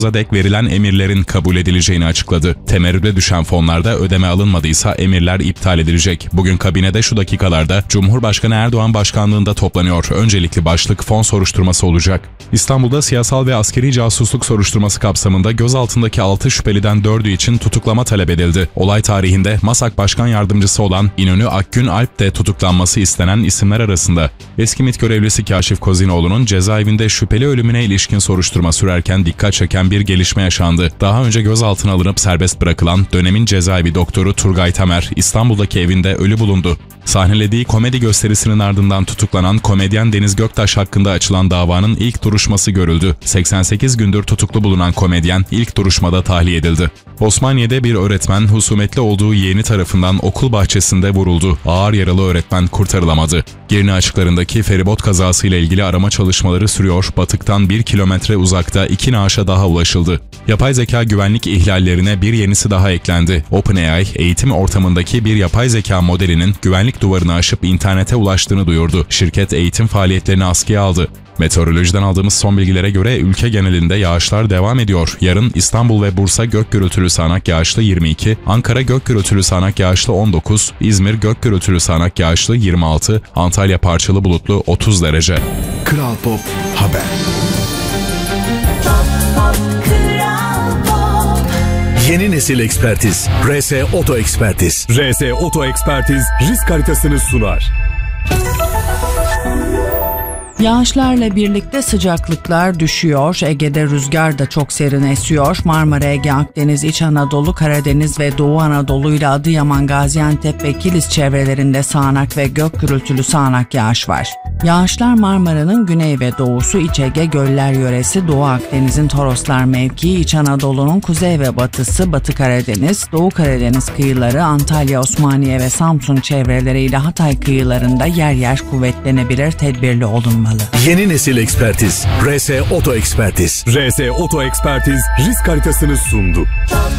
dek verilen emirlerin kabul edileceğini açıkladı. Temerrüde düşen fonlarda ödeme alınmadıysa emirler iptal edilecek. Bugün kabinede şu dakikalarda Cumhurbaşkanı Erdoğan başkanlığında toplanıyor. Öncelikli başlık fon soruşturması olacak. İstanbul'da siyasal ve askeri casusluk soruşturması kapsamında gözaltındaki 6 şüpheliden 4'ü için tutuklama talep edildi. Olay tarihinde MASAK Başkan Yardımcısı olan İnönü Akgün Alp de tutuklanması istenen isimler arasında. Eski MİT görevlisi Kaşif Kozinoğlu'nun cezaevinde şüpheli ölümüne ilişkin soruşturma sürerken dikkat çeken bir gelişme yaşandı. Daha önce gözaltına alınıp serbest bırakılan dönemin cezaevi doktoru Turgay Tamer, İstanbul'daki evinde ölü bulundu. Sahnelediği komedi gösterisinin ardından tutuklanan komedyen Deniz Göktaş hakkında açılan davanın ilk duruşması görüldü. 88 gündür tutuklu bulunan komedyen ilk duruşmada tahliye edildi. Osmaniye'de bir öğretmen husumetli olduğu yeğeni tarafından okul bahçesinde vuruldu. Ağır yaralı öğretmen kurtarılamadı. Girne açıklarındaki feribot kazasıyla ilgili arama çalışmaları sürüyor. Batıktan 1 kilometre uzakta 2 naaşa daha ulaşıldı. Yapay zeka güvenlik ihlallerine bir yenisi daha eklendi. OpenAI, eğitim ortamındaki bir yapay zeka modelinin güvenlik duvarını aşıp internete ulaştığını duyurdu. Şirket eğitim faaliyetlerini askıya aldı. Meteorolojiden aldığımız son bilgilere göre ülke genelinde yağışlar devam ediyor. Yarın İstanbul ve Bursa gök gürültülü sağanak yağışlı 22, Ankara gök gürültülü sağanak yağışlı 19, İzmir gök gürültülü sağanak yağışlı 26, Antalya parçalı bulutlu 30 derece. Kral Pop Haber. Yeni nesil ekspertiz. RS Oto Ekspertiz. RS Oto Ekspertiz risk haritasını sunar. Yağışlarla birlikte sıcaklıklar düşüyor. Ege'de rüzgar da çok serin esiyor. Marmara, Ege, Akdeniz, İç Anadolu, Karadeniz ve Doğu Anadolu ile Adıyaman, Gaziantep ve Kilis çevrelerinde sağanak ve gök gürültülü sağanak yağış var. Yağışlar Marmara'nın güney ve doğusu, İç Ege, Göller yöresi, Doğu Akdeniz'in Toroslar mevkii, İç Anadolu'nun kuzey ve batısı, Batı Karadeniz, Doğu Karadeniz kıyıları, Antalya, Osmaniye ve Samsun çevreleriyle Hatay kıyılarında yer yer kuvvetlenebilir, tedbirli olunmalı. Yeni nesil ekspertiz. RS Oto Ekspertiz. RS Oto Ekspertiz risk haritasını sundu.